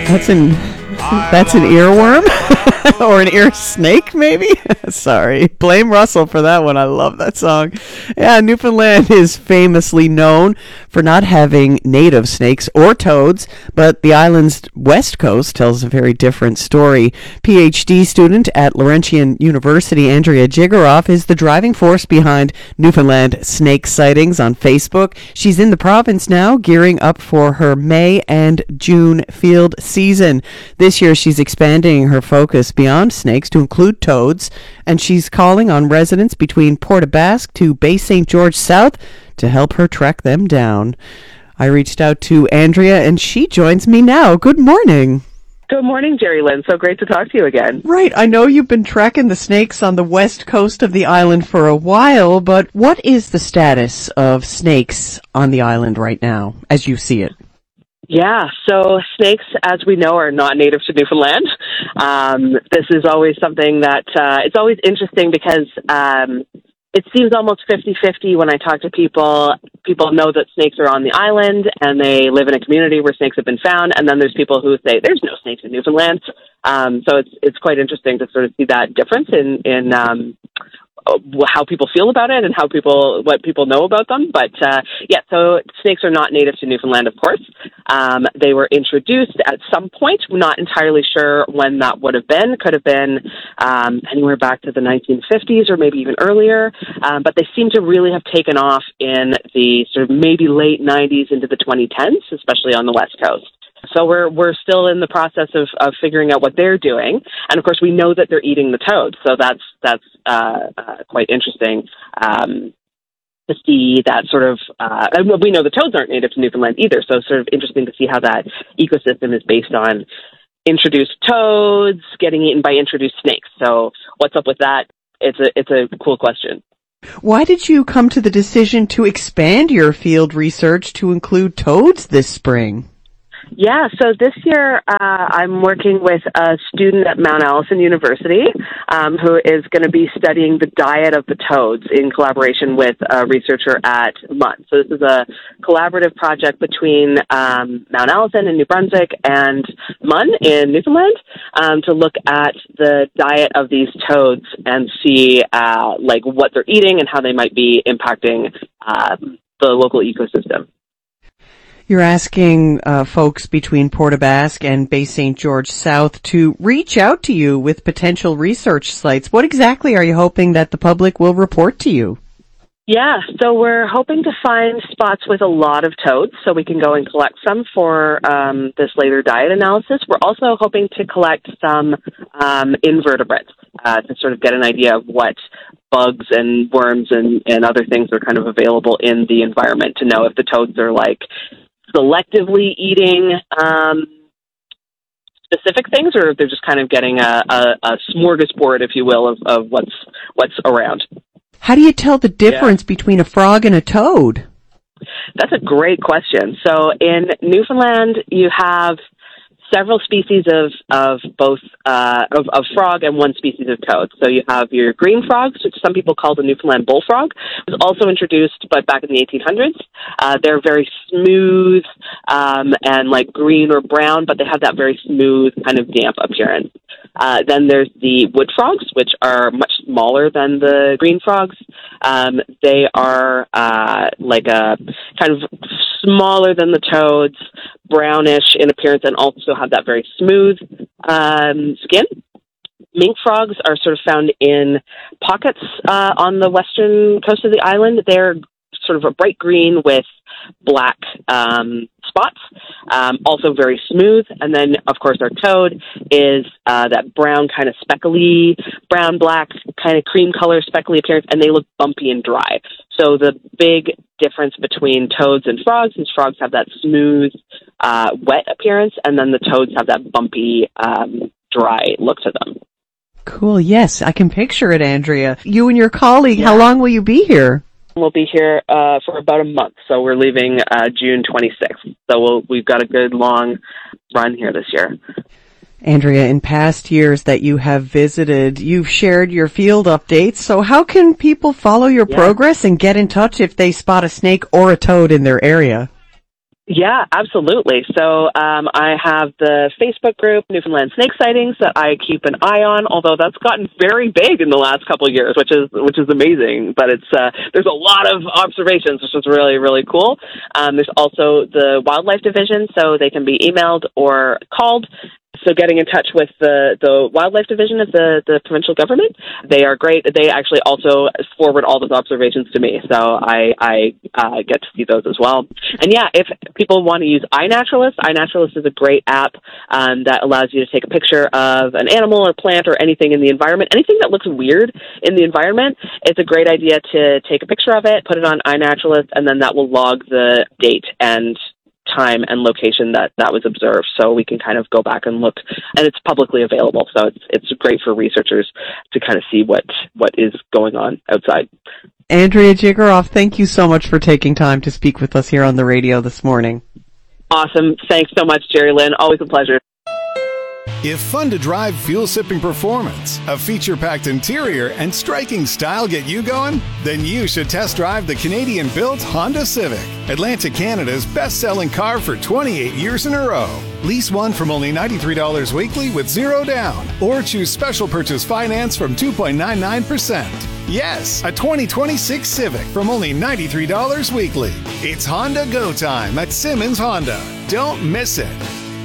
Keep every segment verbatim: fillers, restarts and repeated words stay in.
That's an that's an earworm or an ear snake, maybe. Sorry, blame Russell for that one. I love that song. Yeah, Newfoundland is famously known for not having native snakes or toads, but the island's west coast tells a very different story. PhD student at Laurentian University, Andrea Jigaroff, is the driving force behind Newfoundland snake sightings on Facebook. She's in the province now, gearing up for her May and June field season. This year, she's expanding her focus beyond snakes to include toads, and she's calling on residents between Port aux Basques to Bay Saint George South to help her track them down. I reached out to Andrea, and she joins me now. Good morning. Good morning, Jerry Lynn. So great to talk to you again. Right. I know you've been tracking the snakes on the west coast of the island for a while, but what is the status of snakes on the island right now, as you see it? Yeah, so snakes, as we know, are not native to Newfoundland. Um, this is always something that, uh, it's always interesting because um, it seems almost fifty-fifty when I talk to people. People know that snakes are on the island and they live in a community where snakes have been found, and then there's people who say there's no snakes in Newfoundland. Um, so it's it's quite interesting to sort of see that difference in, in um, how people feel about it and how people, what people know about them. But, uh, yeah, so snakes are not native to Newfoundland, of course. Um, they were introduced at some point. We're not entirely sure when that would have been. Could have been, um, anywhere back to the nineteen fifties or maybe even earlier. Um, but they seem to really have taken off in the sort of maybe late nineties into the twenty tens, especially on the West Coast. So we're we're still in the process of, of figuring out what they're doing, and of course we know that they're eating the toads. So that's that's uh, uh, quite interesting um, to see that sort of. Uh, and we know the toads aren't native to Newfoundland either, so it's sort of interesting to see how that ecosystem is based on introduced toads getting eaten by introduced snakes. So what's up with that? It's a it's a cool question. Why did you come to the decision to expand your field research to include toads this spring? Yeah, so this year uh, I'm working with a student at Mount Allison University um, who is going to be studying the diet of the toads in collaboration with a researcher at M U N. So this is a collaborative project between um, Mount Allison in New Brunswick and M U N in Newfoundland um, to look at the diet of these toads and see uh, like what they're eating and how they might be impacting um, the local ecosystem. You're asking uh, folks between Port aux Basques and Bay Saint George South to reach out to you with potential research sites. What exactly are you hoping that the public will report to you? Yeah, so we're hoping to find spots with a lot of toads so we can go and collect some for um, this later diet analysis. We're also hoping to collect some um, invertebrates uh, to sort of get an idea of what bugs and worms and, and other things are kind of available in the environment to know if the toads are like selectively eating um, specific things, or if they're just kind of getting a, a, a smorgasbord, if you will, of, of what's what's around. How do you tell the difference yeah. between a frog and a toad? That's a great question. So in Newfoundland, you have several species of of both uh, of, of frog and one species of toad. So you have your green frogs, which some people call the Newfoundland bullfrog. It was also introduced, but back in the eighteen hundreds. Uh, they're very smooth um, and like green or brown, but they have that very smooth kind of damp appearance. Uh, then there's the wood frogs, which are much smaller than the green frogs. Um, they are uh, like a kind of smaller than the toads, brownish in appearance, and also have that very smooth um, skin. Mink frogs are sort of found in pockets uh, on the western coast of the island. They're sort of a bright green with black um, spots, um, also very smooth. And then, of course, our toad is uh, that brown kind of speckly, brown-black kind of cream color speckly appearance, and they look bumpy and dry. So the big difference between toads and frogs is frogs have that smooth, uh, wet appearance, and then the toads have that bumpy, um, dry look to them. Cool. Yes, I can picture it, Andrea. You and your colleague, Yeah. How long will you be here? We'll be here uh, for about a month, so we're leaving uh, June twenty-sixth. So we'll, we've got a good long run here this year. Andrea, in past years that you have visited, you've shared your field updates. So how can people follow your yeah. progress and get in touch if they spot a snake or a toad in their area? Yeah, absolutely. So um, I have the Facebook group, Newfoundland Snake Sightings, that I keep an eye on, although that's gotten very big in the last couple of years, which is which is amazing. But it's uh, there's a lot of observations, which is really, really cool. Um, there's also the Wildlife Division, so they can be emailed or called. So getting in touch with the, the Wildlife Division of the, the provincial government, they are great. They actually also forward all those observations to me, so I, I uh, get to see those as well. And yeah, if people want to use iNaturalist, iNaturalist is a great app um, that allows you to take a picture of an animal or plant or anything in the environment, anything that looks weird in the environment. It's a great idea to take a picture of it, put it on iNaturalist, and then that will log the date and time and location that that was observed, so we can kind of go back and look, and it's publicly available, so it's it's great for researchers to kind of see what what is going on outside. Andrea Jigaroff, thank you so much for taking time to speak with us here on the radio this morning. Awesome. Thanks so much, Jerry Lynn. Always a pleasure. If fun-to-drive, fuel-sipping performance, a feature-packed interior, and striking style get you going, then you should test drive the Canadian-built Honda Civic, Atlantic Canada's best-selling car for twenty-eight years in a row. Lease one from only ninety-three dollars weekly with zero down, or choose special purchase finance from two point nine nine percent. Yes, a twenty twenty-six Civic from only ninety-three dollars weekly. It's Honda Go Time at Simmons Honda. Don't miss it.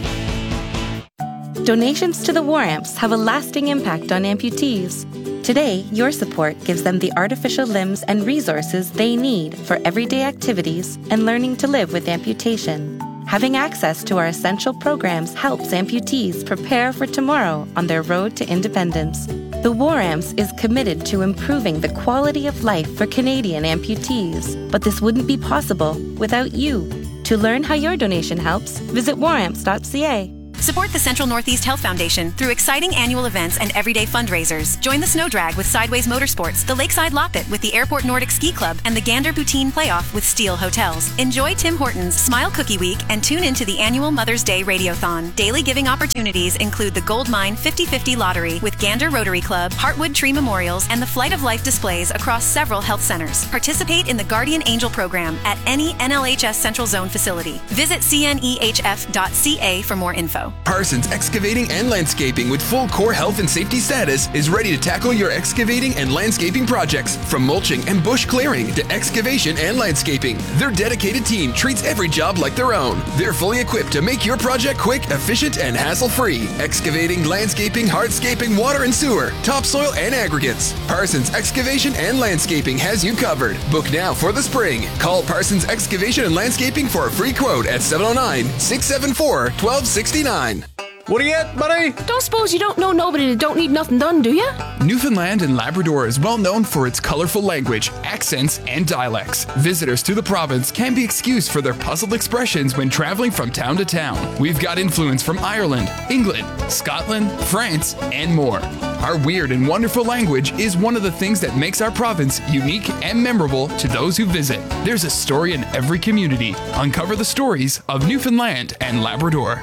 Donations to the War Amps have a lasting impact on amputees. Today, your support gives them the artificial limbs and resources they need for everyday activities and learning to live with amputation. Having access to our essential programs helps amputees prepare for tomorrow on their road to independence. The War Amps is committed to improving the quality of life for Canadian amputees, but this wouldn't be possible without you. To learn how your donation helps, visit war amps dot c a. Support the Central Northeast Health Foundation through exciting annual events and everyday fundraisers. Join the Snow Drag with Sideways Motorsports, the Lakeside Loppet with the Airport Nordic Ski Club, and the Gander Poutine Playoff with Steel Hotels. Enjoy Tim Hortons Smile Cookie Week and tune into the annual Mother's Day Radiothon. Daily giving opportunities include the Gold Mine fifty fifty Lottery with Gander Rotary Club, Heartwood Tree Memorials, and the Flight of Life displays across several health centers. Participate in the Guardian Angel program at any N L H S Central Zone facility. Visit c n e h f dot c a for more info. Parsons Excavating and Landscaping with full core health and safety status is ready to tackle your excavating and landscaping projects. From mulching and bush clearing to excavation and landscaping, their dedicated team treats every job like their own. They're fully equipped to make your project quick, efficient, and hassle-free. Excavating, landscaping, hardscaping, water and sewer, topsoil, and aggregates. Parsons Excavation and Landscaping has you covered. Book now for the spring. Call Parsons Excavation and Landscaping for a free quote at seven oh nine, six seven four, one two six nine. What are you at, buddy? Don't suppose you don't know nobody that don't need nothing done, do you? Newfoundland and Labrador is well known for its colorful language, accents, and dialects. Visitors to the province can be excused for their puzzled expressions when traveling from town to town. We've got influence from Ireland, England, Scotland, France, and more. Our weird and wonderful language is one of the things that makes our province unique and memorable to those who visit. There's a story in every community. Uncover the stories of Newfoundland and Labrador.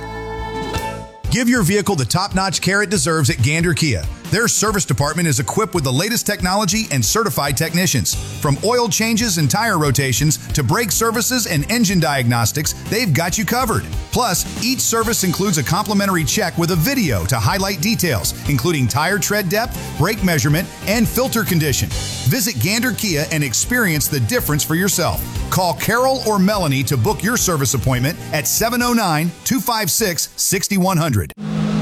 Give your vehicle the top-notch care it deserves at Gander Kia. Their service department is equipped with the latest technology and certified technicians. From oil changes and tire rotations to brake services and engine diagnostics, they've got you covered. Plus, each service includes a complimentary check with a video to highlight details, including tire tread depth, brake measurement, and filter condition. Visit Gander Kia and experience the difference for yourself. Call Carol or Melanie to book your service appointment at seven oh nine, two five six, six one zero zero.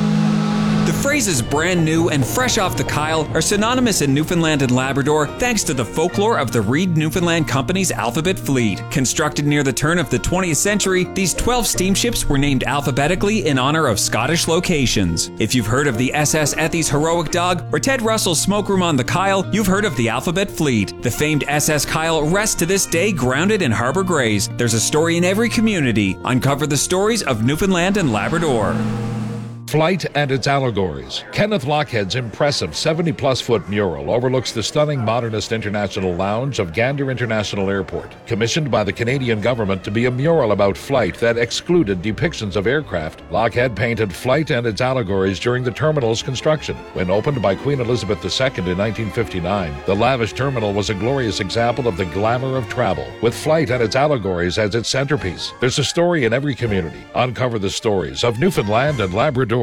The phrases brand new and fresh off the Kyle are synonymous in Newfoundland and Labrador thanks to the folklore of the Reed Newfoundland Company's Alphabet Fleet. Constructed near the turn of the twentieth century, these twelve steamships were named alphabetically in honor of Scottish locations. If you've heard of the S S Ethy's Heroic Dog or Ted Russell's Smoke Room on the Kyle, you've heard of the Alphabet Fleet. The famed S S Kyle rests to this day grounded in Harbour Grays. There's a story in every community. Uncover the stories of Newfoundland and Labrador. Flight and its allegories. Kenneth Lochhead's impressive seventy-plus foot mural overlooks the stunning modernist international lounge of Gander International Airport, commissioned by the Canadian government to be a mural about flight that excluded depictions of aircraft. Lochhead painted Flight and its allegories during the terminal's construction. When opened by Queen Elizabeth the Second in nineteen fifty-nine, the lavish terminal was a glorious example of the glamour of travel, with Flight and its allegories as its centerpiece. There's a story in every community. Uncover the stories of Newfoundland and Labrador.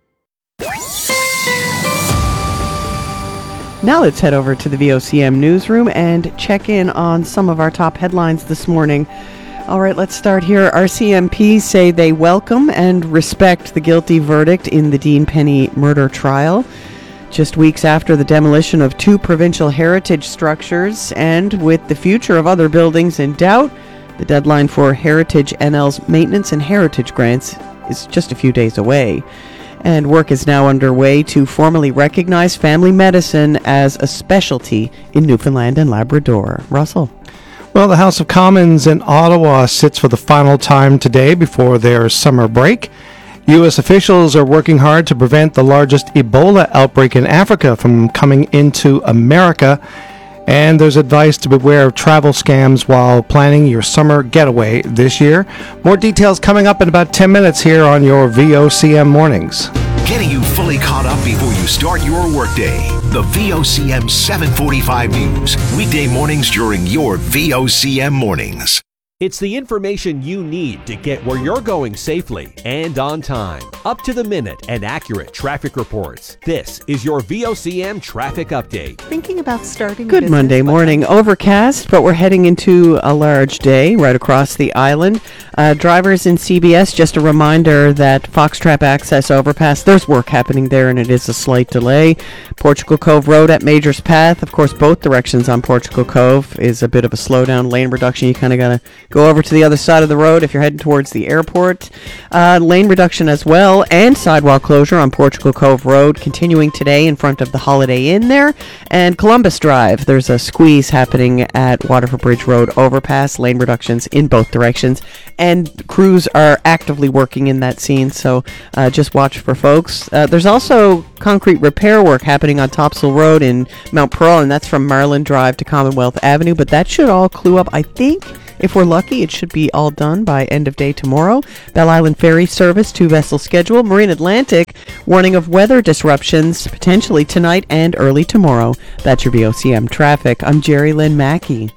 Now let's head over to the V O C M newsroom and check in on some of our top headlines this morning. All right, let's start here. R C M P say they welcome and respect the guilty verdict in the Dean Penny murder trial. Just weeks after the demolition of two provincial heritage structures and with the future of other buildings in doubt, the deadline for Heritage N L's maintenance and heritage grants is just a few days away. And work is now underway to formally recognize family medicine as a specialty in Newfoundland and Labrador. Russell. Well, the House of Commons in Ottawa sits for the final time today before their summer break. U S officials are working hard to prevent the largest Ebola outbreak in Africa from coming into America. And there's advice to beware of travel scams while planning your summer getaway this year. More details coming up in about ten minutes here on your V O C M Mornings. Getting you fully caught up before you start your workday. The V O C M seven forty-five News. Weekday mornings during your V O C M Mornings. It's the information you need to get where you're going safely and on time. Up to the minute and accurate traffic reports. This is your V O C M Traffic Update. Thinking about starting Good Monday morning. Overcast, but we're heading into a large day right across the island. Uh, drivers in C B S, just a reminder that Foxtrap Access Overpass, there's work happening there and it is a slight delay. Portugal Cove Road at Major's Path, of course, both directions on Portugal Cove is a bit of a slowdown. Lane reduction, you kind of got to go over to the other side of the road if you're heading towards the airport. Uh, lane reduction as well, and sidewalk closure on Portugal Cove Road continuing today in front of the Holiday Inn there. And Columbus Drive, there's a squeeze happening at Waterford Bridge Road overpass. Lane reductions in both directions. And crews are actively working in that scene, so uh, just watch for folks. Uh, there's also concrete repair work happening on Topsail Road in Mount Pearl, and that's from Marlin Drive to Commonwealth Avenue, but that should all clue up, I think. If we're lucky, it should be all done by end of day tomorrow. Belle Island Ferry Service, two-vessel schedule. Marine Atlantic, warning of weather disruptions potentially tonight and early tomorrow. That's your V O C M traffic. I'm Jerry Lynn Mackey.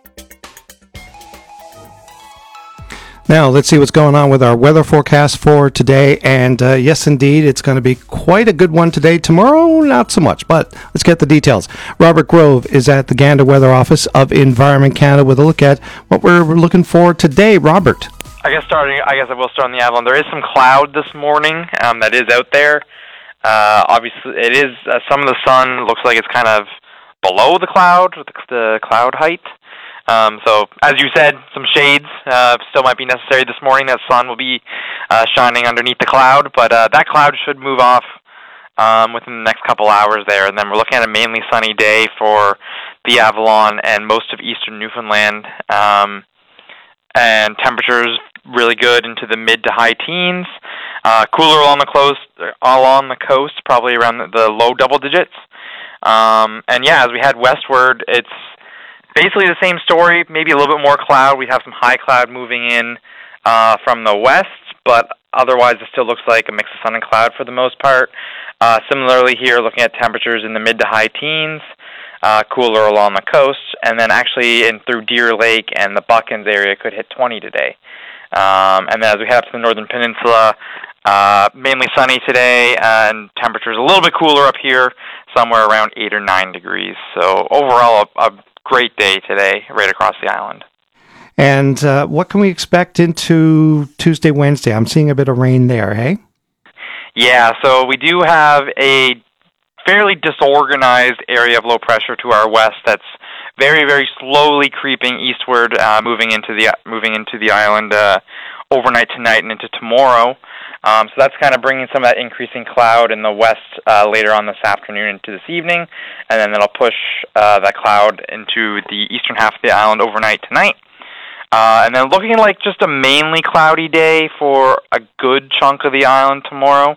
Now, let's see what's going on with our weather forecast for today. And uh, yes, indeed, it's going to be quite a good one today. Tomorrow, not so much, but let's get the details. Robert Grove is at the Gander Weather Office of Environment Canada with a look at what we're looking for today. Robert. I guess starting. I guess I will start on the Avalon. There is some cloud this morning um, that is out there. Uh, obviously, it is uh, some of the sun looks like it's kind of below the cloud, with the, the cloud height. Um, so, as you said, some shades uh, still might be necessary this morning. That sun will be uh, shining underneath the cloud, but uh, that cloud should move off um, within the next couple hours there. And then we're looking at a mainly sunny day for the Avalon and most of eastern Newfoundland. Um, and temperatures really good into the mid to high teens. Uh, cooler along the coast, along the coast, probably around the, the low double digits. Um, and yeah, as we head westward, it's basically the same story, maybe a little bit more cloud. We have some high cloud moving in uh, from the west, but otherwise it still looks like a mix of sun and cloud for the most part. Uh, similarly here, looking at temperatures in the mid to high teens, uh, cooler along the coast, and then actually in through Deer Lake and the Buckens area could hit twenty today. Um, and then as we head up to the northern peninsula, uh, mainly sunny today, and temperatures a little bit cooler up here, somewhere around eight or nine degrees. So overall, a, a great day today right across the island. And uh, what can we expect into Tuesday, Wednesday? I'm seeing a bit of rain there, hey? Yeah, so we do have a fairly disorganized area of low pressure to our west that's very, very slowly creeping eastward, uh, moving into the moving into the island uh, overnight tonight and into tomorrow. Um, so that's kind of bringing some of that increasing cloud in the west uh, later on this afternoon into this evening, and then it'll push uh, that cloud into the eastern half of the island overnight tonight. Uh, and then looking like just a mainly cloudy day for a good chunk of the island tomorrow.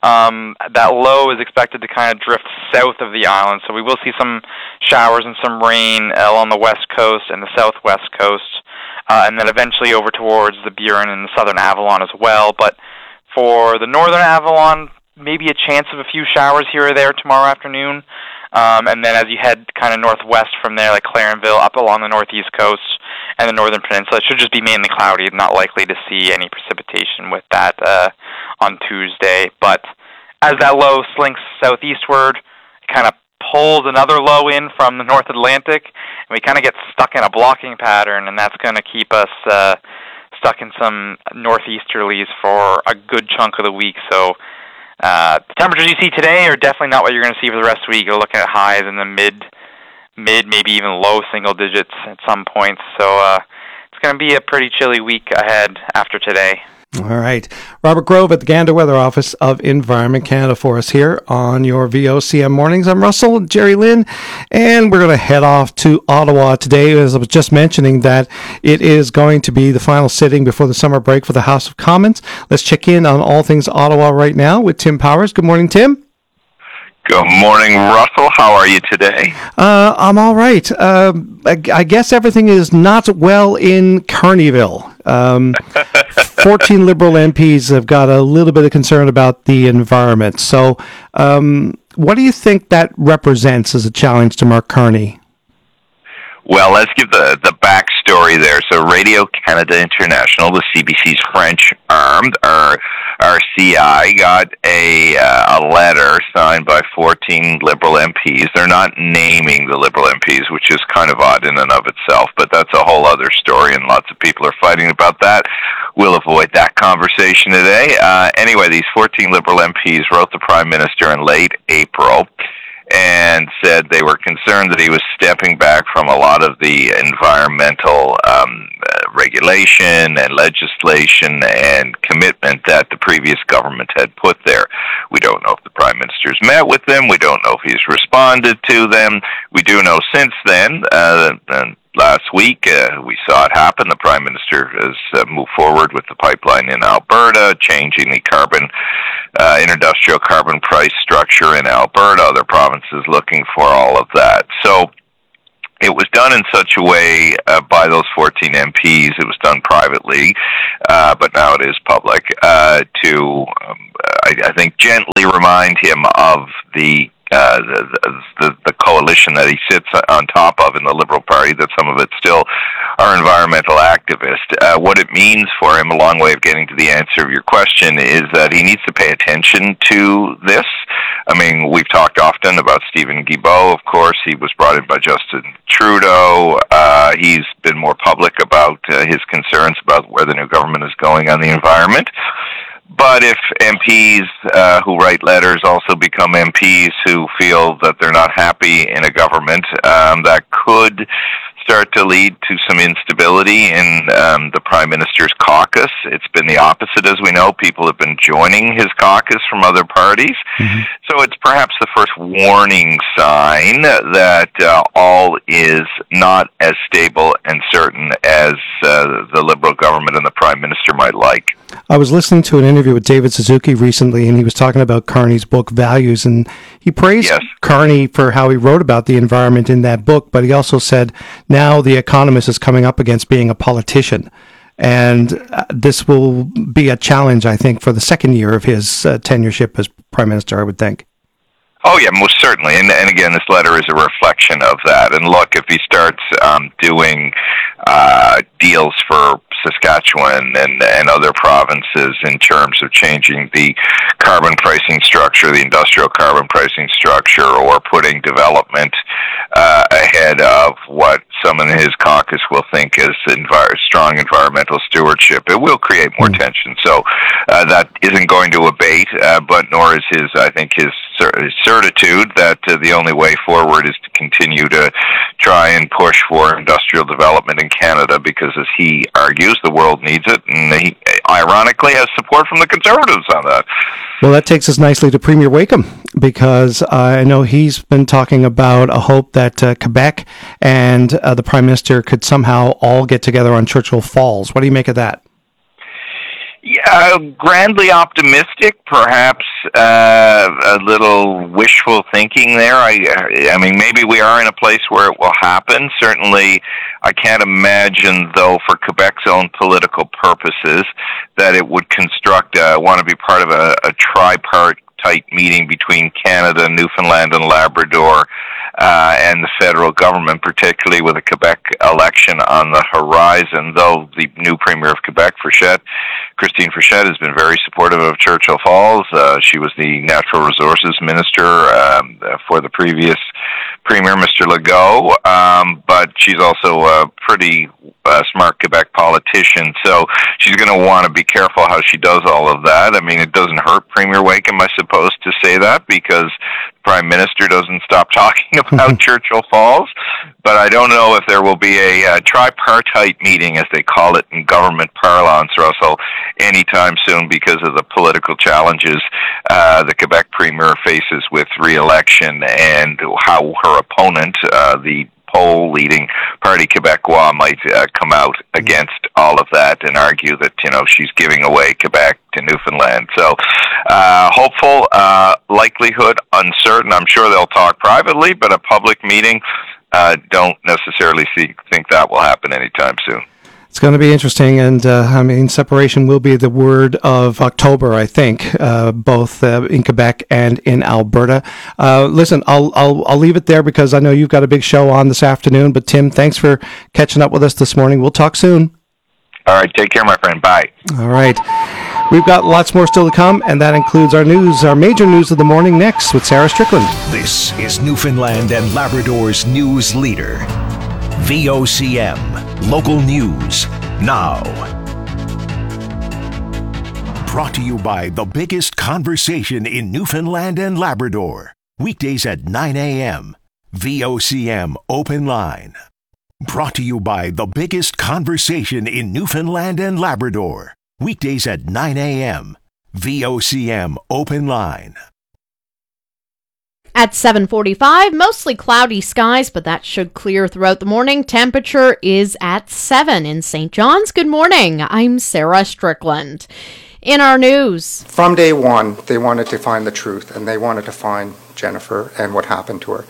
Um, that low is expected to kind of drift south of the island, so we will see some showers and some rain along the west coast and the southwest coast, uh, and then eventually over towards the Burin and the southern Avalon as well. But for the northern Avalon, maybe a chance of a few showers here or there tomorrow afternoon. Um, and then as you head kind of northwest from there, like Clarenville, up along the northeast coast and the northern peninsula, it should just be mainly cloudy. Not likely to see any precipitation with that uh, on Tuesday. But as that low slinks southeastward, it kind of pulls another low in from the North Atlantic, and we kind of get stuck in a blocking pattern, and that's going to keep us uh, stuck in some northeasterlies for a good chunk of the week. So Uh, the temperatures you see today are definitely not what you're going to see for the rest of the week. You're looking at highs in the mid, mid, maybe even low single digits at some points. So uh, it's going to be a pretty chilly week ahead after today. All right. Robert Grove at the Gander Weather Office of Environment Canada for us here on your V O C M Mornings. I'm Russell, Jerry Lynn, and we're going to head off to Ottawa today. As I was just mentioning that it is going to be the final sitting before the summer break for the House of Commons. Let's check in on all things Ottawa right now with Tim Powers. Good morning, Tim. Good morning, Russell. How are you today? Uh, I'm all right. Uh, I, I guess everything is not well in Carneyville. Um, fourteen Liberal M Ps have got a little bit of concern about the environment. So um, what do you think that represents as a challenge to Mark Carney? Well, let's give the, the backstory there. So Radio Canada International, the C B C's French arm, our, our C I, got a, uh, a letter signed by fourteen Liberal M Ps. They're not naming the Liberal M Ps, which is kind of odd in and of itself, but that's a whole other story, and lots of people are fighting about that. We'll avoid that conversation today. Uh, anyway, these fourteen Liberal M Ps wrote the Prime Minister in late April and said they were concerned that he was stepping back from a lot of the environmental um, uh, regulation and legislation and commitment that the previous government had put there. We don't know if the Prime Minister's met with them. We don't know if he's responded to them. We do know since then, uh, and last week, uh, we saw it happen. The Prime Minister has uh, moved forward with the pipeline in Alberta, changing the carbon, uh, interindustrial carbon price structure in Alberta. Other provinces looking for all of that. So it was done in such a way uh, by those fourteen M Ps. It was done privately, uh, but now it is public, uh, to, um, I, I think, gently remind him of the Uh, the, the the coalition that he sits on top of in the Liberal Party, that some of it still are environmental activists. Uh, what it means for him, a long way of getting to the answer of your question, is that he needs to pay attention to this. I mean, we've talked often about Stephen Guilbeault, of course. He was brought in by Justin Trudeau. Uh, he's been more public about uh, his concerns about where the new government is going on the environment. But if M Ps uh, who write letters also become M Ps who feel that they're not happy in a government, um, that could start to lead to some instability in um, the Prime Minister's caucus. It's been the opposite, as we know. People have been joining his caucus from other parties. Mm-hmm. So it's perhaps the first warning sign that uh, all is not as stable and certain as uh, the Liberal government and the Prime Minister might like. I was listening to an interview with David Suzuki recently, and he was talking about Carney's book, Values, and he praised yes. Carney for how he wrote about the environment in that book, but he also said now The Economist is coming up against being a politician, and uh, this will be a challenge, I think, for the second year of his uh, tenureship as Prime Minister, I would think. Oh, yeah, most certainly. And, and again, this letter is a reflection of that. And look, if he starts um, doing uh, deals for Saskatchewan and, and other provinces in terms of changing the carbon pricing structure, the industrial carbon pricing structure, or putting development uh, ahead of what some in his caucus will think is envir- strong environmental stewardship, it will create more mm. tension. So uh, that isn't going to abate, uh, but nor is his, I think, his, his certitude that uh, the only way forward is to continue to try and push for industrial development in Canada, because, as he argues, the world needs it, and he ironically has support from the Conservatives on that. Well, that takes us nicely to Premier Wakeham, because uh, I know he's been talking about a hope that uh, Quebec and uh, the Prime Minister could somehow all get together on Churchill Falls. What do you make of that? Yeah, grandly optimistic, perhaps uh, a little wishful thinking there. I, I mean, maybe we are in a place where it will happen. Certainly, I can't imagine, though, for Quebec's own political purposes, that it would construct, uh, want to be part of a, a tripartite meeting between Canada, Newfoundland, and Labrador, Uh, and the federal government, particularly with a Quebec election on the horizon, though the new Premier of Quebec, Frechette, Christine Frechette, has been very supportive of Churchill Falls. Uh, she was the Natural Resources Minister um, for the previous Premier, Mister Legault, um, but she's also a pretty uh, smart Quebec politician, so she's going to want to be careful how she does all of that. I mean, it doesn't hurt Premier Wakeham, I suppose, to say that, because the Prime Minister doesn't stop talking about Churchill Falls, but I don't know if there will be a uh, tripartite meeting, as they call it in government parlance, Russell, anytime soon, because of the political challenges uh, the Quebec Premier faces with re-election and how her opponent, uh, the poll-leading Parti Québécois, might uh, come out against all of that and argue that, you know, she's giving away Quebec to Newfoundland. So, uh, hopeful, uh, likelihood, uncertain. I'm sure they'll talk privately, but a public meeting, uh, don't necessarily see, think that will happen anytime soon. It's going to be interesting, and uh, I mean, separation will be the word of October, I think, uh, both uh, in Quebec and in Alberta. Uh, listen, I'll, I'll I'll leave it there because I know you've got a big show on this afternoon. But Tim, thanks for catching up with us this morning. We'll talk soon. All right, take care, my friend. Bye. All right. We've got lots more still to come, and that includes our news, our major news of the morning next with Sarah Strickland. This is Newfoundland and Labrador's news leader. V O C M, local news, now. Brought to you by the biggest conversation in Newfoundland and Labrador. Weekdays at nine a.m. V O C M Open Line. Brought to you by the biggest conversation in Newfoundland and Labrador. Weekdays at nine a.m. V O C M Open Line. At seven forty-five, mostly cloudy skies, but that should clear throughout the morning. Temperature is at seven in Saint John's. Good morning. I'm Sarah Strickland. In our news. From day one, they wanted to find the truth, and they wanted to find Jennifer and what happened to her.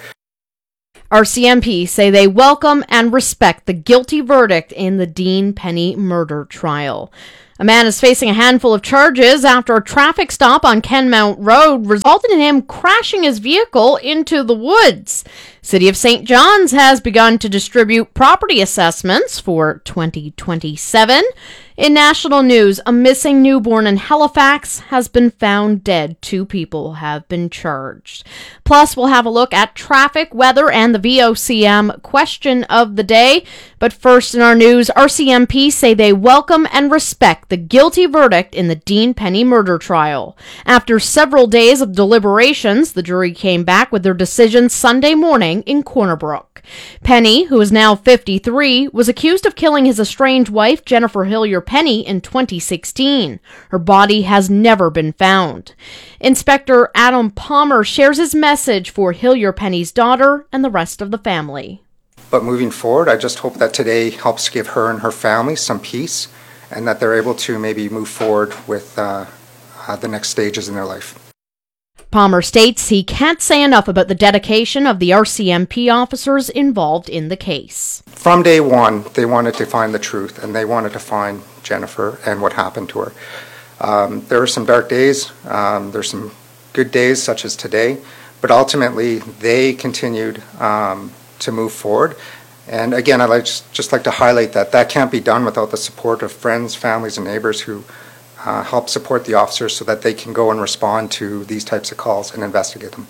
R C M P say they welcome and respect the guilty verdict in the Dean Penny murder trial. A man is facing a handful of charges after a traffic stop on Kenmount Road resulted in him crashing his vehicle into the woods. City of Saint John's has begun to distribute property assessments for twenty twenty-seven. In national news, a missing newborn in Halifax has been found dead. Two people have been charged. Plus, we'll have a look at traffic, weather, and the V O C M question of the day. But first in our news, R C M P say they welcome and respect the guilty verdict in the Dean Penny murder trial. After several days of deliberations, the jury came back with their decision Sunday morning in Corner Brook. Penny, who is now fifty-three, was accused of killing his estranged wife, Jennifer Hillier Penny, in twenty sixteen. Her body has never been found. Inspector Adam Palmer shares his message for Hillier Penny's daughter and the rest of the family. But moving forward, I just hope that today helps give her and her family some peace, and that they're able to maybe move forward with uh, uh, the next stages in their life. Palmer states he can't say enough about the dedication of the R C M P officers involved in the case. From day one, they wanted to find the truth, and they wanted to find Jennifer and what happened to her. Um, there are some dark days, um, there's some good days such as today, but ultimately they continued um, to move forward. And again, I'd like, just like to highlight that that can't be done without the support of friends, families, and neighbors who Uh, help support the officers so that they can go and respond to these types of calls and investigate them.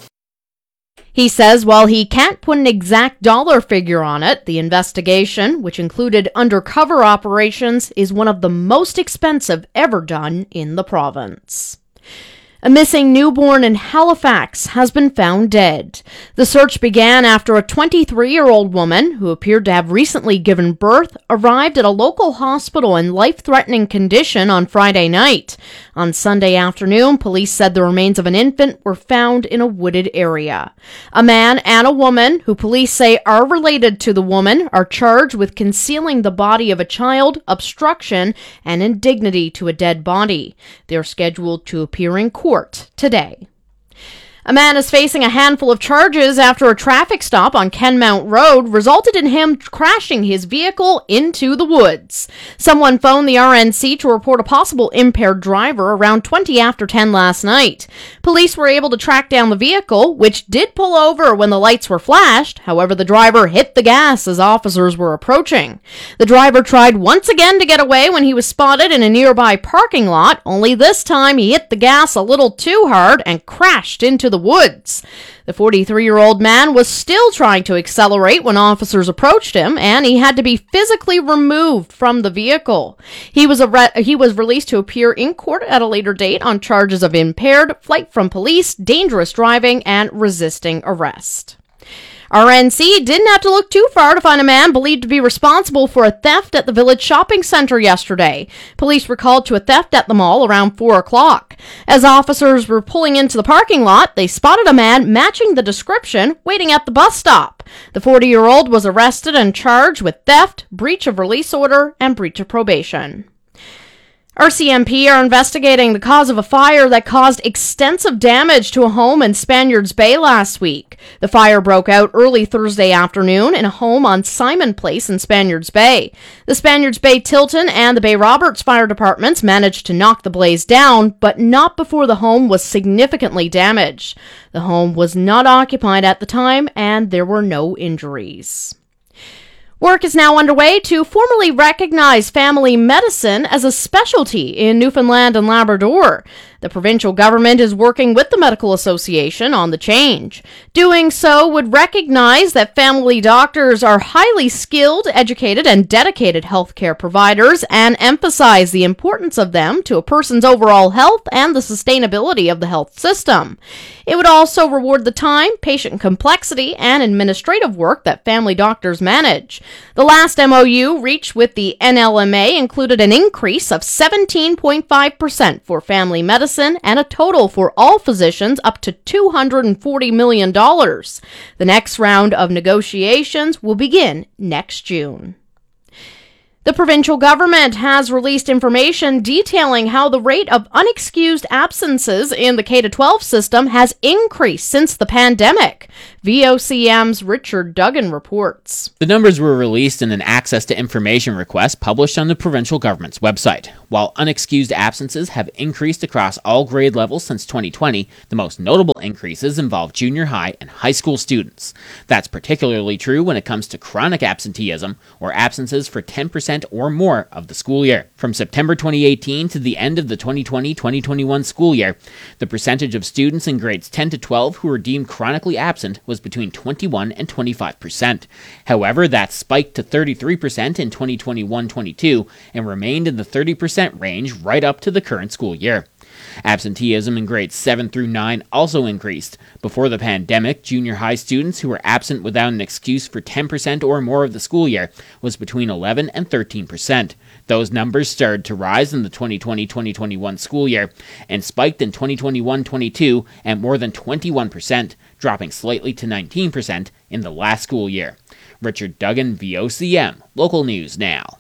He says while he can't put an exact dollar figure on it, the investigation, which included undercover operations, is one of the most expensive ever done in the province. A missing newborn in Halifax has been found dead. The search began after a twenty-three-year-old woman, who appeared to have recently given birth, arrived at a local hospital in life-threatening condition on Friday night. On Sunday afternoon, police said the remains of an infant were found in a wooded area. A man and a woman, who police say are related to the woman, are charged with concealing the body of a child, obstruction, and indignity to a dead body. They are scheduled to appear in court today. A man is facing a handful of charges after a traffic stop on Kenmount Road resulted in him crashing his vehicle into the woods. Someone phoned the R N C to report a possible impaired driver around twenty after ten last night. Police were able to track down the vehicle, which did pull over when the lights were flashed. However, the driver hit the gas as officers were approaching. The driver tried once again to get away when he was spotted in a nearby parking lot, only this time he hit the gas a little too hard and crashed into the woods. The forty-three-year-old man was still trying to accelerate when officers approached him, and he had to be physically removed from the vehicle. He was a he was released to appear in court at a later date on charges of impaired, flight from police, dangerous driving, and resisting arrest. R N C didn't have to look too far to find a man believed to be responsible for a theft at the Village Shopping Centre yesterday. Police were called to a theft at the mall around four o'clock. As officers were pulling into the parking lot, they spotted a man matching the description waiting at the bus stop. The forty-year-old was arrested and charged with theft, breach of release order, and breach of probation. R C M P are investigating the cause of a fire that caused extensive damage to a home in Spaniards Bay last week. The fire broke out early Thursday afternoon in a home on Simon Place in Spaniards Bay. The Spaniards Bay Tilton and the Bay Roberts fire departments managed to knock the blaze down, but not before the home was significantly damaged. The home was not occupied at the time, and there were no injuries. Work is now underway to formally recognize family medicine as a specialty in Newfoundland and Labrador. The provincial government is working with the Medical Association on the change. Doing so would recognize that family doctors are highly skilled, educated, and dedicated healthcare providers and emphasize the importance of them to a person's overall health and the sustainability of the health system. It would also reward the time, patient complexity, and administrative work that family doctors manage. The last M O U reached with the N L M A included an increase of seventeen point five percent for family medicine and a total for all physicians up to two hundred forty million dollars. The next round of negotiations will begin next June. The provincial government has released information detailing how the rate of unexcused absences in the K through twelve system has increased since the pandemic. V O C M's Richard Duggan reports. The numbers were released in an Access to Information request published on the provincial government's website. While unexcused absences have increased across all grade levels since twenty twenty, the most notable increases involve junior high and high school students. That's particularly true when it comes to chronic absenteeism, or absences for ten percent or more of the school year. From September twenty eighteen to the end of the twenty twenty twenty twenty-one school year, the percentage of students in grades ten to twelve who were deemed chronically absent was between twenty-one and twenty-five percent. However, that spiked to thirty-three percent in twenty twenty-one twenty-two and remained in the thirty percent range right up to the current school year. Absenteeism in grades seven through nine also increased. Before the pandemic, junior high students who were absent without an excuse for ten percent or more of the school year was between eleven and thirteen percent. Those numbers started to rise in the twenty twenty twenty twenty-one school year and spiked in twenty twenty-one twenty-two at more than twenty-one percent, dropping slightly to nineteen percent in the last school year. Richard Duggan, V O C M, Local News Now.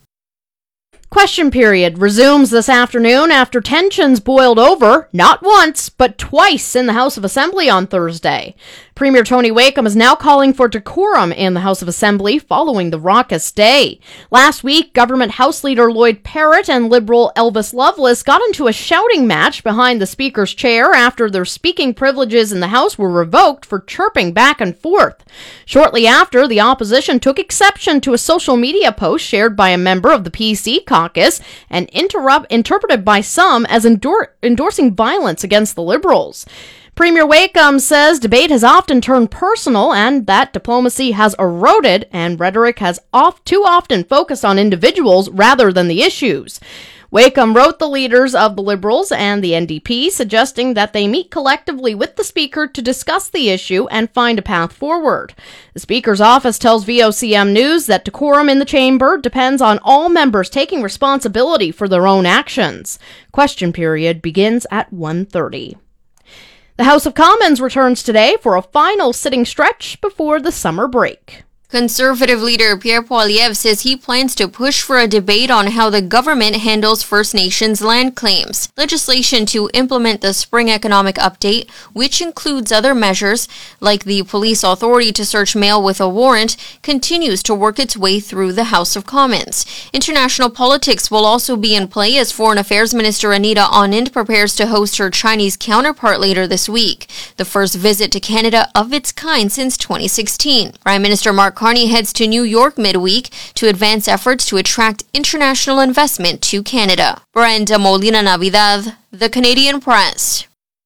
Question period resumes this afternoon after tensions boiled over, not once, but twice in the House of Assembly on Thursday. Premier Tony Wakeham is now calling for decorum in the House of Assembly following the raucous day. Last week, Government House Leader Lloyd Parrott and Liberal Elvis Lovelace got into a shouting match behind the Speaker's chair after their speaking privileges in the House were revoked for chirping back and forth. Shortly after, the opposition took exception to a social media post shared by a member of the P C caucus and interrupt, interpreted by some as endor- endorsing violence against the Liberals. Premier Wakeham says debate has often turned personal and that diplomacy has eroded and rhetoric has oft- too often focused on individuals rather than the issues. Wakeham wrote the leaders of the Liberals and the N D P, suggesting that they meet collectively with the Speaker to discuss the issue and find a path forward. The Speaker's office tells V O C M News that decorum in the chamber depends on all members taking responsibility for their own actions. Question period begins at one thirty. The House of Commons returns today for a final sitting stretch before the summer break. Conservative leader Pierre Poilievre says he plans to push for a debate on how the government handles First Nations land claims. Legislation to implement the Spring Economic Update, which includes other measures like the police authority to search mail with a warrant, continues to work its way through the House of Commons. International politics will also be in play as Foreign Affairs Minister Anita Anand prepares to host her Chinese counterpart later this week, the first visit to Canada of its kind since twenty sixteen. Prime Minister Mark Carney heads to New York midweek to advance efforts to attract international investment to Canada. Brenda Molina Navidad, The Canadian Press.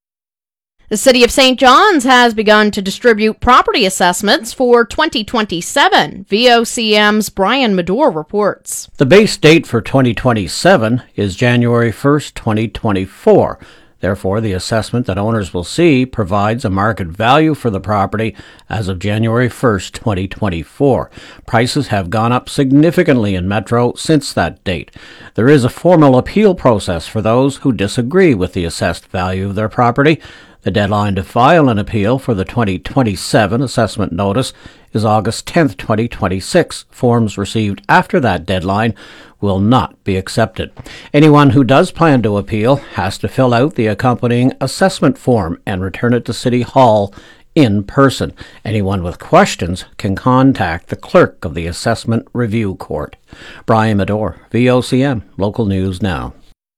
The City of Saint John's has begun to distribute property assessments for twenty twenty-seven. V O C M's Brian Medore reports. The base date for twenty twenty-seven is January first, twenty twenty-four. Therefore, the assessment that owners will see provides a market value for the property as of January first, twenty twenty-four. Prices have gone up significantly in Metro since that date. There is a formal appeal process for those who disagree with the assessed value of their property. The deadline to file an appeal for the twenty twenty-seven assessment notice is August tenth, twenty twenty-six. Forms received after that deadline will not be accepted. Anyone who does plan to appeal has to fill out the accompanying assessment form and return it to City Hall in person. Anyone with questions can contact the clerk of the Assessment Review Court. Brian Medore, V O C M, Local News Now.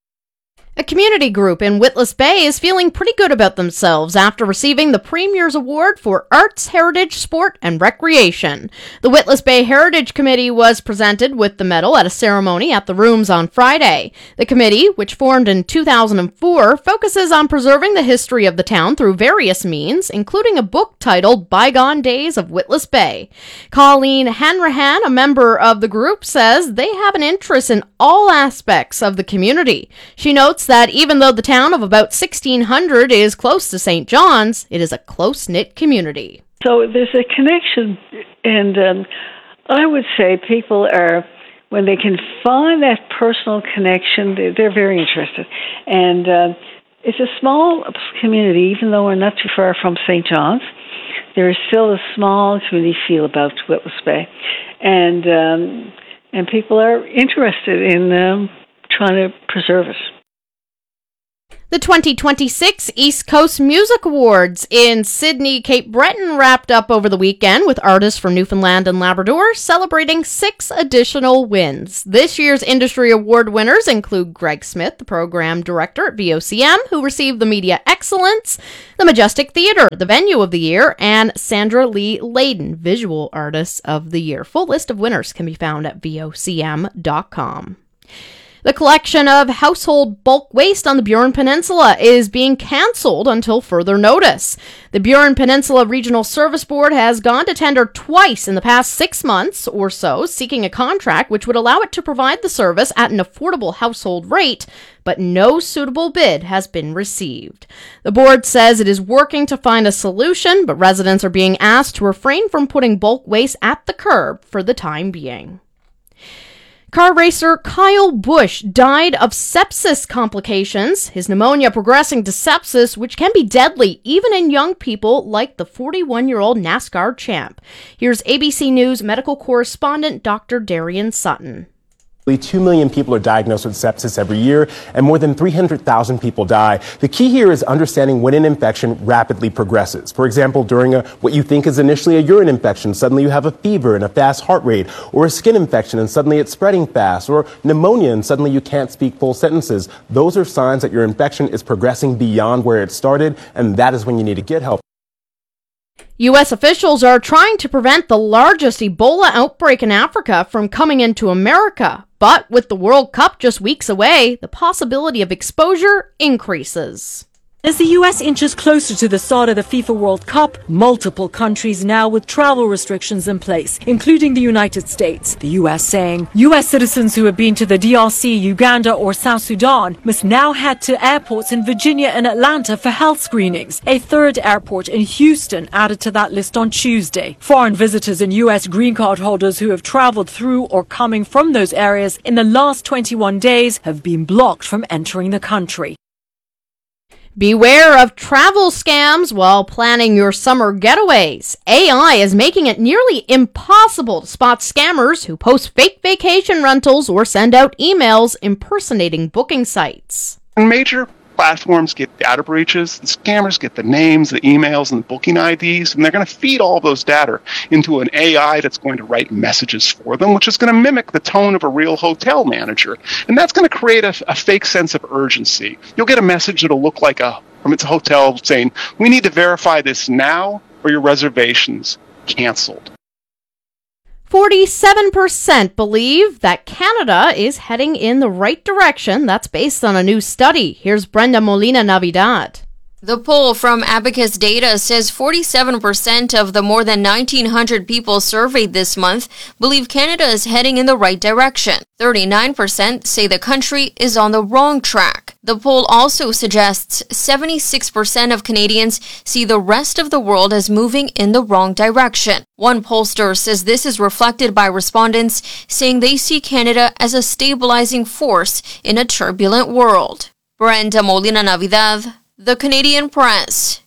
A community group in Witless Bay is feeling pretty good about themselves after receiving the Premier's Award for Arts, Heritage, Sport, and Recreation. The Witless Bay Heritage Committee was presented with the medal at a ceremony at the Rooms on Friday. The committee, which formed in two thousand four, focuses on preserving the history of the town through various means, including a book titled Bygone Days of Witless Bay. Colleen Hanrahan, a member of the group, says they have an interest in all aspects of the community. She notes that even though the town of about sixteen hundred is close to Saint John's, it is a close-knit community. So there's a connection, and um, I would say people are, when they can find that personal connection, they're, they're very interested. And uh, it's a small community, even though we're not too far from Saint John's. There is still a small community feel about Witless Bay, and um, and people are interested in um, trying to preserve it. The twenty twenty-six East Coast Music Awards in Sydney, Cape Breton wrapped up over the weekend with artists from Newfoundland and Labrador celebrating six additional wins. This year's industry award winners include Greg Smith, the program director at V O C M, who received the Media Excellence, the Majestic Theatre, the Venue of the Year, and Sandra Lee Layden, Visual Artist of the Year. Full list of winners can be found at V O C M dot com. The collection of household bulk waste on the Burin Peninsula is being cancelled until further notice. The Burin Peninsula Regional Service Board has gone to tender twice in the past six months or so, seeking a contract which would allow it to provide the service at an affordable household rate, but no suitable bid has been received. The board says it is working to find a solution, but residents are being asked to refrain from putting bulk waste at the curb for the time being. Car racer Kyle Busch died of sepsis complications, his pneumonia progressing to sepsis, which can be deadly even in young people like the forty-one-year-old NASCAR champ. Here's A B C News medical correspondent Doctor Darian Sutton. Two million people are diagnosed with sepsis every year, and more than three hundred thousand people die. The key here is understanding when an infection rapidly progresses. For example, during a, what you think is initially a urine infection, suddenly you have a fever and a fast heart rate, or a skin infection and suddenly it's spreading fast, or pneumonia and suddenly you can't speak full sentences. Those are signs that your infection is progressing beyond where it started, and that is when you need to get help. U S officials are trying to prevent the largest Ebola outbreak in Africa from coming into America. But with the World Cup just weeks away, the possibility of exposure increases. As the U S inches closer to the start of the FIFA World Cup, multiple countries now with travel restrictions in place, including the United States. The U S saying U S citizens who have been to the D R C, Uganda or South Sudan must now head to airports in Virginia and Atlanta for health screenings. A third airport in Houston added to that list on Tuesday. Foreign visitors and U S green card holders who have traveled through or coming from those areas in the last twenty-one days have been blocked from entering the country. Beware of travel scams while planning your summer getaways. A I is making it nearly impossible to spot scammers who post fake vacation rentals or send out emails impersonating booking sites. Major platforms get data breaches, the scammers get the names, the emails, and the booking I Ds, and they're going to feed all those data into an A I that's going to write messages for them, which is going to mimic the tone of a real hotel manager. And that's going to create a, a fake sense of urgency. You'll get a message that'll look like a from its hotel saying, "We need to verify this now or your reservation's canceled." forty-seven percent believe that Canada is heading in the right direction. That's based on a new study. Here's Brenda Molina Navidad. The poll from Abacus Data says forty-seven percent of the more than nineteen hundred people surveyed this month believe Canada is heading in the right direction. thirty-nine percent say the country is on the wrong track. The poll also suggests seventy-six percent of Canadians see the rest of the world as moving in the wrong direction. One pollster says this is reflected by respondents saying they see Canada as a stabilizing force in a turbulent world. Brenda Molina Navidad, The Canadian Press.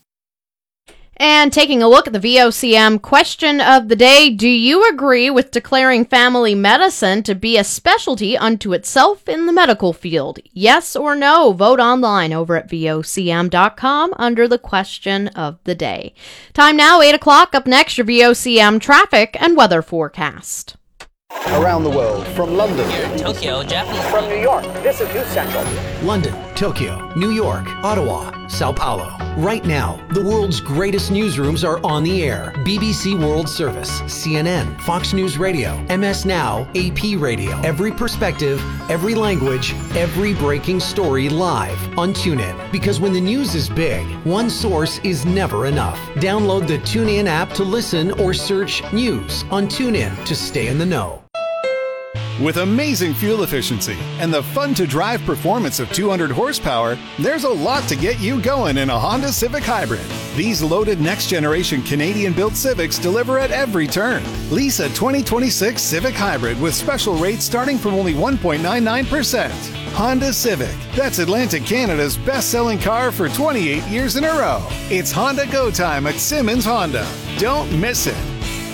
And taking a look at the V O C M question of the day, do you agree with declaring family medicine to be a specialty unto itself in the medical field? Yes or no? Vote online over at V O C M dot com under the question of the day. Time now, eight o'clock. Up next, your V O C M traffic and weather forecast. Around the world, from London, Here in Tokyo, Japanese. From New York, this is News Central. London, Tokyo, New York, Ottawa, Sao Paulo. Right now, the world's greatest newsrooms are on the air. B B C World Service, C N N, Fox News Radio, M S Now, A P Radio. Every perspective, every language, every breaking story live on TuneIn. Because when the news is big, one source is never enough. Download the TuneIn app to listen or search news on TuneIn to stay in the know. With amazing fuel efficiency and the fun-to-drive performance of two hundred horsepower, there's a lot to get you going in a Honda Civic Hybrid. These loaded next-generation Canadian-built Civics deliver at every turn. Lease a twenty twenty-six Civic Hybrid with special rates starting from only one point nine nine percent. Honda Civic. That's Atlantic Canada's best-selling car for twenty-eight years in a row. It's Honda Go Time at Simmons Honda. Don't miss it.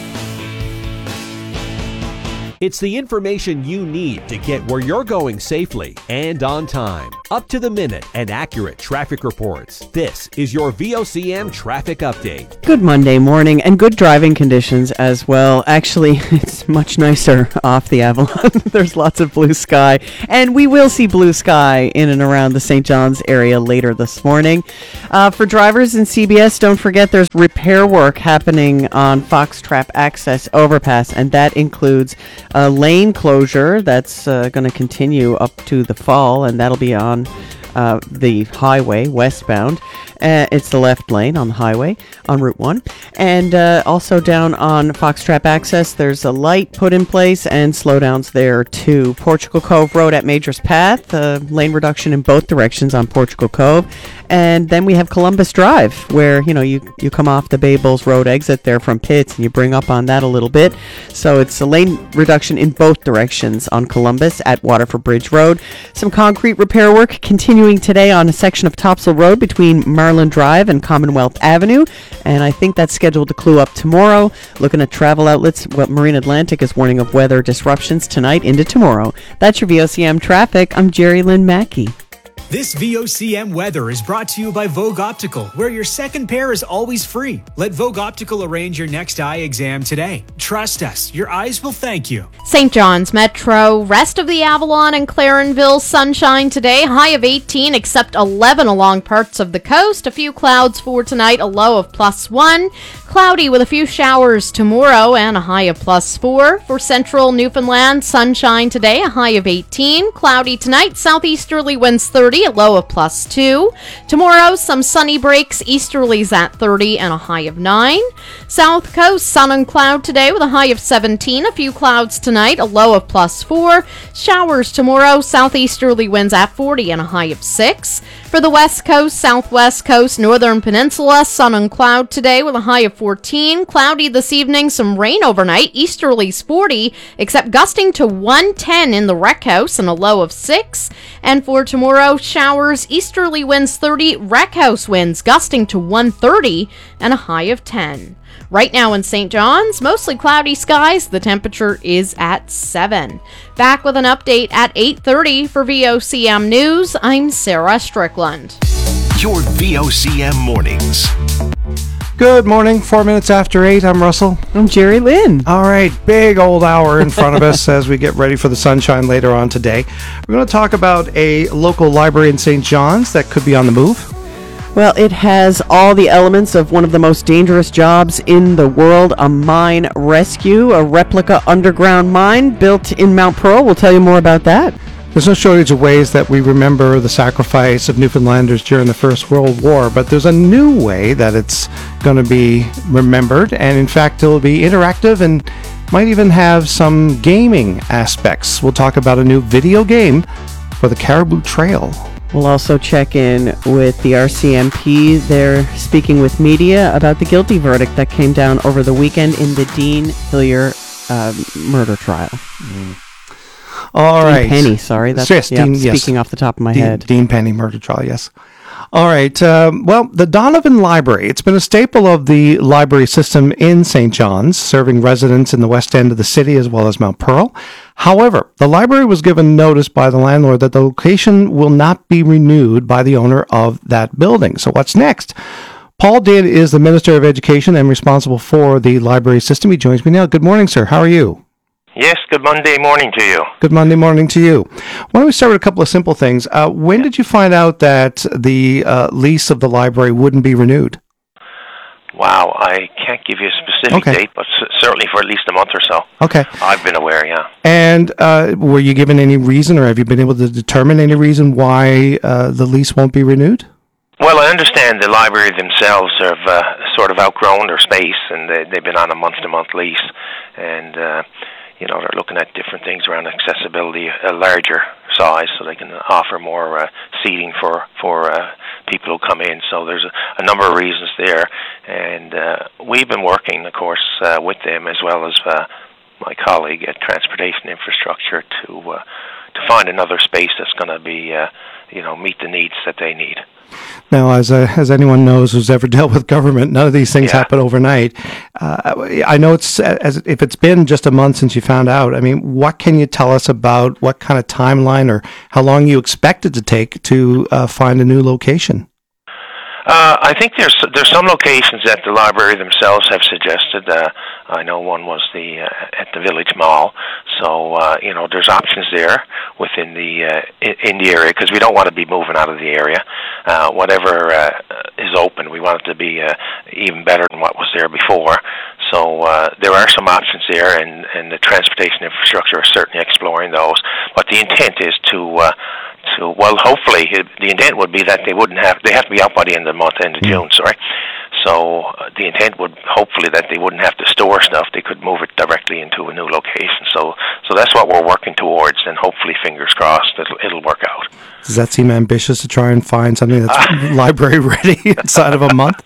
It's the information you need to get where you're going safely and on time. Up to the minute and accurate traffic reports. This is your V O C M traffic update. Good Monday morning and good driving conditions as well. Actually, it's much nicer off the Avalon. There's lots of blue sky, and we will see blue sky in and around the Saint John's area later this morning. Uh, for drivers in C B S, don't forget there's repair work happening on Foxtrap Access Overpass, and that includes a lane closure that's uh, going to continue up to the fall, and that'll be on uh, the highway westbound. Uh, it's the left lane on the highway on Route one. And uh, also down on Foxtrap Access, there's a light put in place and slowdowns there too. Portugal Cove Road at Majors Path, uh, lane reduction in both directions on Portugal Cove. And then we have Columbus Drive, where, you know, you, you come off the Bay Bulls Road exit there from Pitts, and you bring up on that a little bit. So it's a lane reduction in both directions on Columbus at Waterford Bridge Road. Some concrete repair work continuing today on a section of Topsail Road between Marlin Drive and Commonwealth Avenue. And I think that's scheduled to clue up tomorrow. Looking at travel outlets, well, Marine Atlantic is warning of weather disruptions tonight into tomorrow. That's your V O C M traffic. I'm Jerry Lynn Mackey. This V O C M weather is brought to you by Vogue Optical, where your second pair is always free. Let Vogue Optical arrange your next eye exam today. Trust us, your eyes will thank you. Saint John's Metro, rest of the Avalon and Clarenville, sunshine today, high of eighteen, except eleven along parts of the coast. A few clouds for tonight, a low of plus one. Cloudy with a few showers tomorrow and a high of plus four. For central Newfoundland, sunshine today, a high of eighteen. Cloudy tonight, southeasterly winds thirty. thirty, a low of plus two. Tomorrow, some sunny breaks, easterlies at thirty and a high of nine. South Coast, sun and cloud today with a high of seventeen. A few clouds tonight, a low of plus four. Showers tomorrow, southeasterly winds at forty and a high of six. For the West Coast, Southwest Coast, Northern Peninsula, sun and cloud today with a high of fourteen. Cloudy this evening, some rain overnight, easterlies forty, except gusting to one ten in the Rec House and a low of six. And for tomorrow, showers, easterly winds thirty, Rec House winds gusting to one thirty and a high of ten. Right now in Saint John's, mostly cloudy skies. The temperature is at seven. Back with an update at eight thirty for V O C M News. I'm Sarah Strickland. Your V O C M mornings. Good morning. Four minutes after eight. I'm Russell. I'm Jerry Lynn. All right. Big old hour in front of us as we get ready for the sunshine later on today. We're going to talk about a local library in Saint John's that could be on the move. Well, it has all the elements of one of the most dangerous jobs in the world, a mine rescue, a replica underground mine built in Mount Pearl. We'll tell you more about that. There's no shortage of ways that we remember the sacrifice of Newfoundlanders during the First World War, but there's a new way that it's going to be remembered, and in fact, it'll be interactive and might even have some gaming aspects. We'll talk about a new video game for the Caribou Trail. We'll also check in with the R C M P. They're speaking with media about the guilty verdict that came down over the weekend in the Dean Hillier uh, murder trial. Mm. All Dean right. Penny, sorry. That's yes, yeah, Dean, yes. speaking off the top of my Dean, head. Dean Penny murder trial, yes. All right. Um, well, the Donovan Library. It's been a staple of the library system in Saint John's, serving residents in the west end of the city as well as Mount Pearl. However, the library was given notice by the landlord that the location will not be renewed by the owner of that building. So what's next? Paul Did is the Minister of Education and responsible for the library system. He joins me now. Good morning, sir. How are you? Yes, good Monday morning to you. Good Monday morning to you. Why don't we start with a couple of simple things? Uh, when did you find out that the uh, lease of the library wouldn't be renewed? Wow, I can't give you a specific Okay. date, but c- certainly for at least a month or so. Okay. I've been aware, yeah. And uh, were you given any reason, or have you been able to determine any reason why uh, the lease won't be renewed? Well, I understand the library themselves have uh, sort of outgrown their space, and they, they've been on a month-to-month lease, and uh, you know, they're looking at different things around accessibility, a larger size, so they can offer more uh, seating for for uh, people who come in. So there's a, a number of reasons there, and uh, we've been working, of course, uh, with them as well as uh, my colleague at Transportation Infrastructure to uh, to find another space that's going to be, uh, you know, meet the needs that they need. Now, as uh, as anyone knows who's ever dealt with government, none of these things Yeah. happen overnight. Uh, I know it's as if it's been just a month since you found out. I mean, what can you tell us about what kind of timeline or how long you expect it to take to uh, find a new location? Uh, I think there's there's some locations that the library themselves have suggested. Uh, I know one was the uh, at the Village Mall. So uh, you know, there's options there within the uh, in, in the area because we don't want to be moving out of the area. Uh, whatever uh, is open, we want it to be uh, even better than what was there before. So uh, there are some options there, and, and the transportation infrastructure is certainly exploring those. But the intent is to uh, to well, hopefully it, the intent would be that they wouldn't have they have to be out by the end of the month, end of June. Sorry. So uh, the intent would hopefully that they wouldn't have to store stuff; they could move it directly into a new location. So, so that's what we're working towards, and hopefully, fingers crossed, it'll it'll work out. Does that seem ambitious to try and find something that's library ready inside of a month?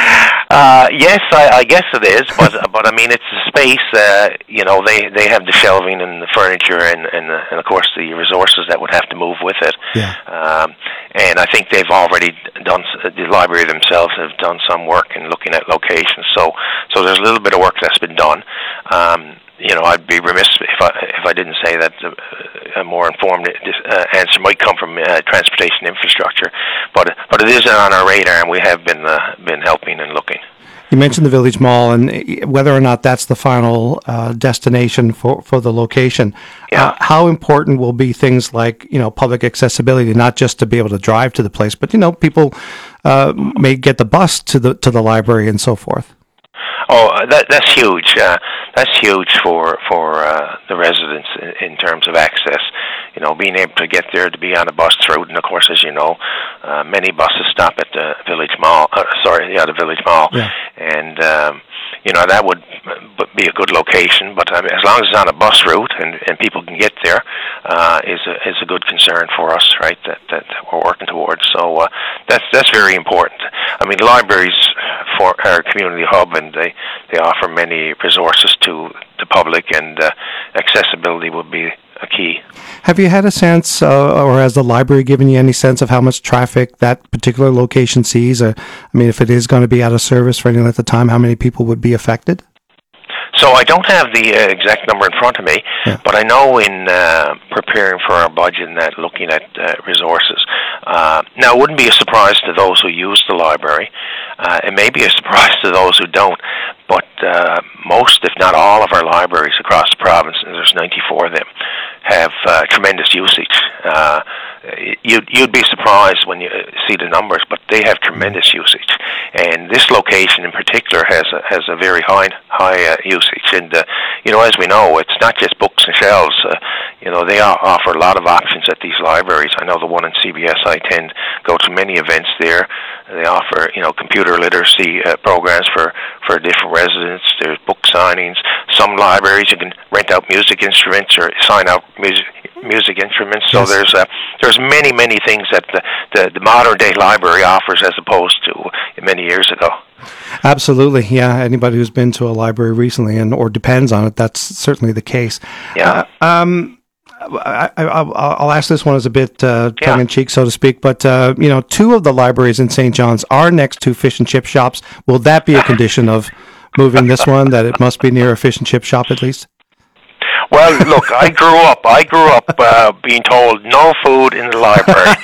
Uh, yes, I, I guess it is, but but I mean it's a space. Uh, you know, they, they have the shelving and the furniture and and, uh, and of course the resources that would have to move with it. Yeah. Um, and I think they've already done. The library themselves have done some work in looking at locations. So so there's a little bit of work that's been done. Um, you know, I'd be remiss if I if I didn't say that uh, a more informed uh, answer might come from uh, transportation infrastructure, but but it is on our radar, and we have been uh, been helping and looking. You mentioned the Village Mall, and whether or not that's the final uh, destination for, for the location. Yeah. Uh, how important will be things like, you know, public accessibility, not just to be able to drive to the place, but, you know, people uh, may get the bus to the to the library and so forth. Oh, that that's huge. Uh, that's huge for for uh, the residents in, in terms of access. you know, being able to get there, to be on a bus route, and of course, as you know, uh, many buses stop at the Village Mall. Uh, sorry, yeah, the Village Mall, yeah. and um, you know that would be a good location. But I mean, as long as it's on a bus route and, and people can get there, uh, is a is a good concern for us, right? That that we're working towards. So uh, that's that's very important. I mean, libraries for our community hub, and they they offer many resources to the public, and uh, accessibility would be a key. Have you had a sense, uh, or has the library given you any sense of how much traffic that particular location sees? Uh, I mean, if it is going to be out of service for any length of time, how many people would be affected? So I don't have the uh, exact number in front of me, yeah. but I know in uh, preparing for our budget and that, looking at uh, resources. Uh, now, it wouldn't be a surprise to those who use the library. Uh, it may be a surprise to those who don't, but uh, most, if not all, of our libraries across the province, and there's ninety-four of them, have uh, tremendous usage. Uh, you'd, you'd be surprised when you see the numbers, but they have tremendous usage. And this location in particular has a, has a very high high uh, usage. And, uh, you know, as we know, it's not just books and shelves. Uh, you know, they offer a lot of options at these libraries. I know the one in C B S, I tend go to many events there. They offer, you know, computer literacy uh, programs for, for different residents. There's book signings. Some libraries you can rent out music instruments or sign out music music instruments. So yes. there's uh, there's many, many things that the, the, the modern day library offers as opposed to many years ago. Absolutely, yeah. Anybody who's been to a library recently and or depends on it, that's certainly the case. Yeah. Uh, um, I, I, I'll ask this one as a bit uh, tongue-in-cheek, so to speak, but, uh, you know, two of the libraries in Saint John's are next to fish and chip shops. Will that be a condition of moving this one, that it must be near a fish and chip shop at least? Well, look, I grew up. I grew up uh, being told no food in the library.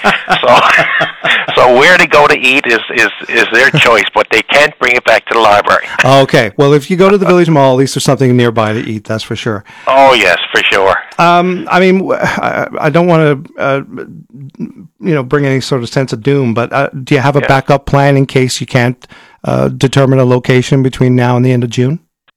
so, so where they go to eat is, is, is their choice, but they can't bring it back to the library. Okay. Well, if you go to the Village Mall, at least there's something nearby to eat. That's for sure. Oh yes, for sure. Um, I mean, I, I don't want to, uh, you know, bring any sort of sense of doom, but uh, do you have a yeah. backup plan in case you can't uh, determine a location between now and the end of June?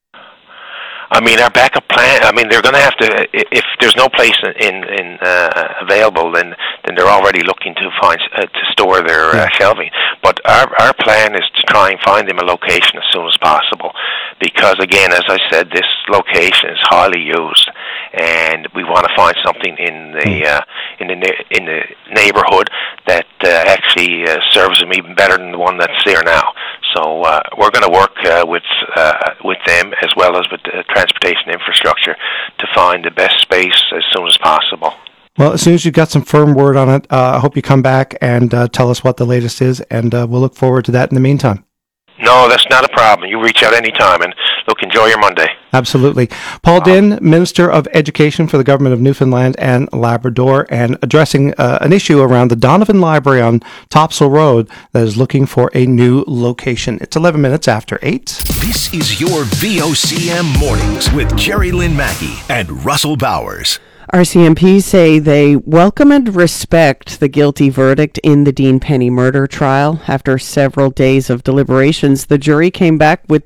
I mean, our backup plan. I mean, they're going to have to. If there's no place in in uh, available, then then they're already looking to find uh, to store their uh, shelving. But our our plan is to try and find them a location as soon as possible, because again, as I said, this location is highly used, and we want to find something in the uh, in the in the neighborhood that uh, actually uh, serves them even better than the one that's there now. So uh, we're going to work uh, with uh, with them as well as with the transportation infrastructure to find the best space as soon as possible. Well, as soon as you've got some firm word on it, uh, I hope you come back and uh, tell us what the latest is, and uh, we'll look forward to that in the meantime. No, that's not a problem. You reach out anytime, and look, enjoy your Monday. Absolutely. Paul Dinn, Minister of Education for the Government of Newfoundland and Labrador, and addressing uh, an issue around the Donovan Library on Topsail Road that is looking for a new location. It's eleven minutes after eight. This is your V O C M Mornings with Jerry Lynn Mackey and Russell Bowers. R C M P say they welcome and respect the guilty verdict in the Dean Penny murder trial. After several days of deliberations, the jury came back with